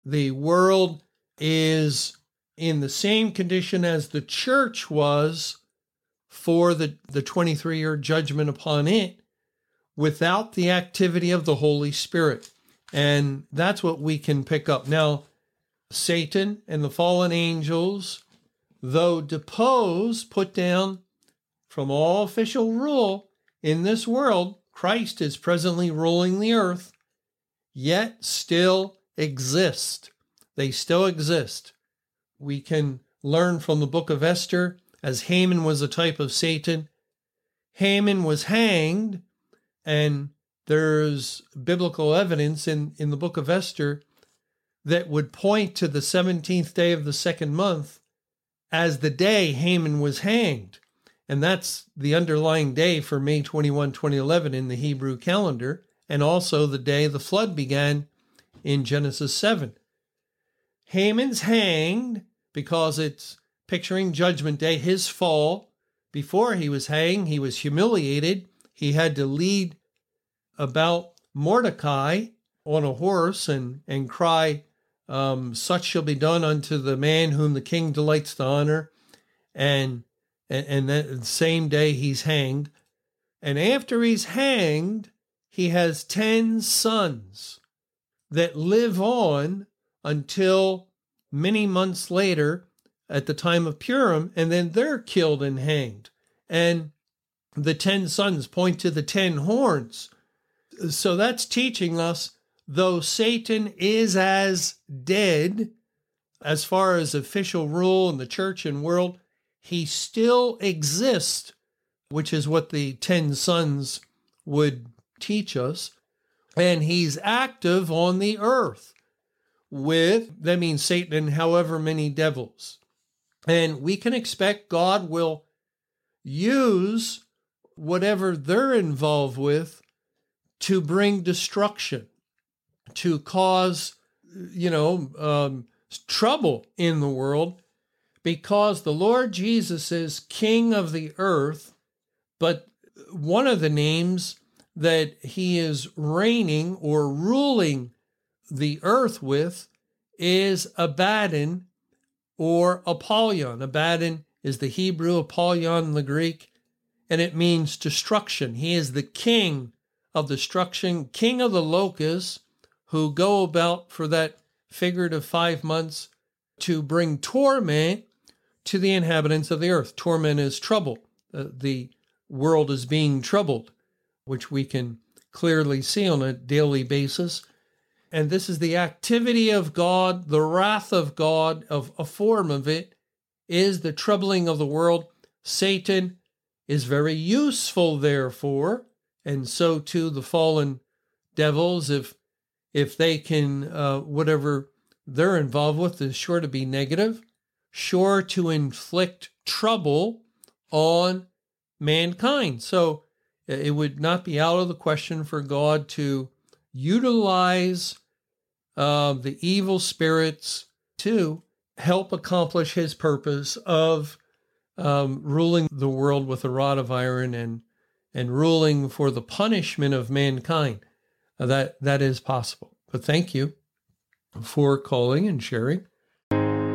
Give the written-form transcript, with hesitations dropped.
The world is in the same condition as the church was for the 23-year judgment upon it, without the activity of the Holy Spirit. And that's what we can pick up. Now, Satan and the fallen angels, though deposed, put down from all official rule in this world, Christ is presently ruling the earth, yet still exist. They still exist. We can learn from the book of Esther, as Haman was a type of Satan. Haman was hanged, and there's biblical evidence in the book of Esther that would point to the 17th day of the second month as the day Haman was hanged. And that's the underlying day for May 21, 2011 in the Hebrew calendar, and also the day the flood began in Genesis 7. Haman's hanged because it's picturing Judgment Day, his fall. Before he was hanged, he was humiliated. He had to lead about Mordecai on a horse and cry, such shall be done unto the man whom the king delights to honor. And that same day he's hanged. And after he's hanged, he has 10 sons that live on until many months later at the time of Purim, and then they're killed and hanged. And the 10 sons point to the 10 horns. So that's teaching us, though Satan is as dead as far as official rule in the church and world, he still exists, which is what the 10 sons would teach us. And he's active on the earth that means Satan and however many devils. And we can expect God will use whatever they're involved with to bring destruction, to cause, trouble in the world, because the Lord Jesus is King of the earth, but one of the names that he is reigning or ruling the earth with is Abaddon or Apollyon. Abaddon is the Hebrew, Apollyon the Greek, and it means destruction. He is the king of destruction, king of the locusts, who go about for that figurative 5 months to bring torment to the inhabitants of the earth. Torment is trouble. The world is being troubled, which we can clearly see on a daily basis. And this is the activity of God, the wrath of God, of a form of it, is the troubling of the world. Satan is very useful, therefore, and so too the fallen devils, if they can, whatever they're involved with is sure to be negative, sure to inflict trouble on mankind. So it would not be out of the question for God to utilize the evil spirits to help accomplish his purpose of ruling the world with a rod of iron and ruling for the punishment of mankind. That is possible. But thank you for calling and sharing.